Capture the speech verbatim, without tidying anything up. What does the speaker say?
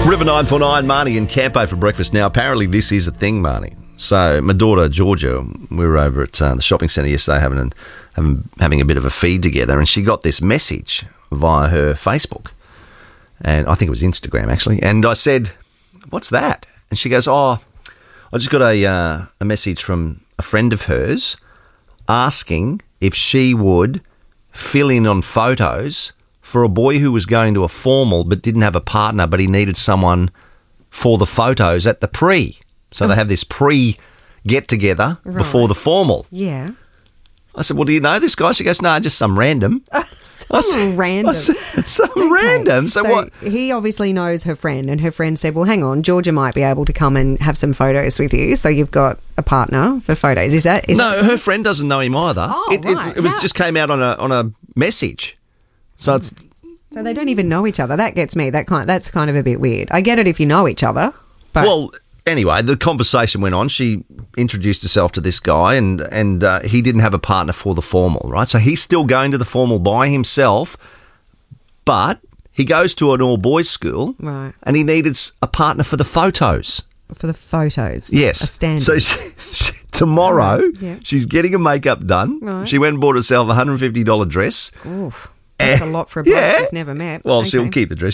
River nine four nine, Marnie and Campo for breakfast. Now, apparently this is a thing, Marnie. So my daughter, Georgia, we were over at uh, the shopping centre yesterday having, an, having having a bit of a feed together, and she got this message via her Facebook. And I think it was Instagram, actually. And I said, what's that? And she goes, oh, I just got a uh, a message from a friend of hers asking if she would fill in on photos for a boy who was going to a formal but didn't have a partner, but he needed someone for the photos at the pre. So they have this pre-get-together Right. before the formal. Yeah. I said, well, do you know this guy? She goes, no, just some random. Some I said- random. I said, some Okay. random. So, what? He obviously knows her friend, and her friend said, well, hang on, Georgia might be able to come and have some photos with you, so you've got a partner for photos. Is that... Is No, that- her friend doesn't know him either. Oh, it, it's- right. it was How- just came out on a on a message. So it's... So they don't even know each other. That gets me. That kind. That's kind of a bit weird. I get it if you know each other, but... Well, anyway, the conversation went on. She introduced herself to this guy, and and uh, he didn't have a partner for the formal, right? So he's still going to the formal by himself, but he goes to an all-boys school, Right. and he needed s- a partner for the photos. for the photos. Yes. A stand. So she, she, tomorrow, Yeah. she's getting her makeup done. Right. She went and bought herself a one hundred fifty dollars dress. Oof. That's a lot for a bloke Yeah. she's never met. Well, Okay. she'll keep the dress.